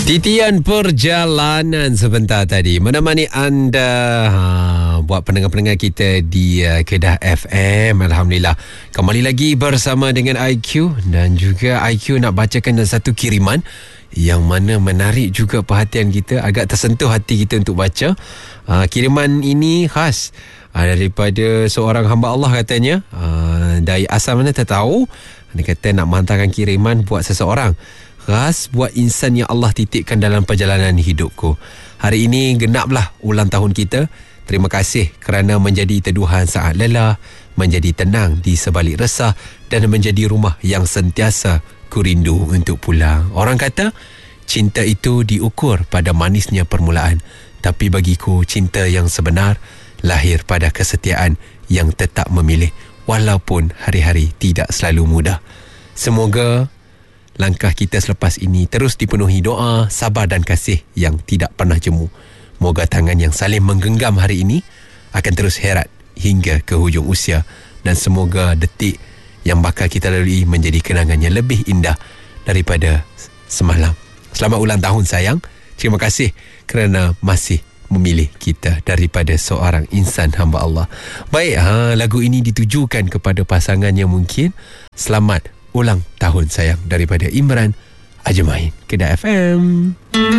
Titian perjalanan sebentar tadi menemani anda buat pendengar-pendengar kita di Kedah FM. Alhamdulillah, kembali lagi bersama dengan IQ. Dan juga IQ nak bacakan satu kiriman yang mana menarik juga perhatian kita, agak tersentuh hati kita untuk baca. Kiriman ini khas daripada seorang hamba Allah katanya. Dari asal mana tak tahu. Dia kata nak menghantarkan kiriman buat seseorang, khas buat insan yang Allah titipkan dalam perjalanan hidupku. Hari ini genaplah ulang tahun kita. Terima kasih kerana menjadi teduhan saat lelah, menjadi tenang di sebalik resah, dan menjadi rumah yang sentiasa ku rindu untuk pulang. Orang kata cinta itu diukur pada manisnya permulaan, tapi bagiku cinta yang sebenar lahir pada kesetiaan yang tetap memilih, walaupun hari-hari tidak selalu mudah. Semoga langkah kita selepas ini terus dipenuhi doa, sabar dan kasih yang tidak pernah jemu. Moga tangan yang saling menggenggam hari ini akan terus herat hingga ke hujung usia. Dan semoga detik yang bakal kita lalui menjadi kenangan yang lebih indah daripada semalam. Selamat ulang tahun sayang. Terima kasih kerana masih memilih kita daripada seorang insan hamba Allah. Baik, lagu ini ditujukan kepada pasangan yang mungkin. Selamat ulang tahun sayang daripada Imran Ajmain, Kedah FM.